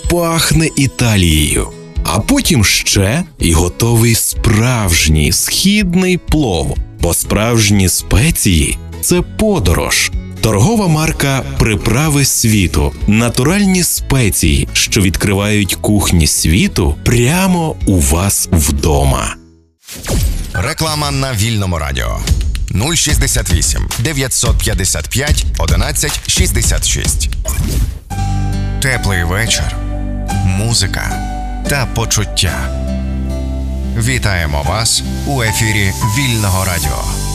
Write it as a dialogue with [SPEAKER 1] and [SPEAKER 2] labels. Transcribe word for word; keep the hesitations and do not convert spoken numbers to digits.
[SPEAKER 1] пахне Італією. А потім ще і готовий справжній східний плов. Бо справжні спеції – це подорож. Торгова марка «Приправи світу» – натуральні спеції, що відкривають кухні світу прямо у вас вдома.
[SPEAKER 2] Реклама на Вільному радіо. нуль шістдесят вісім дев'ятсот п'ятдесят п'ять одинадцять шістдесят шість. Теплий вечір, музика та почуття. Вітаємо вас у ефірі Вільного радіо.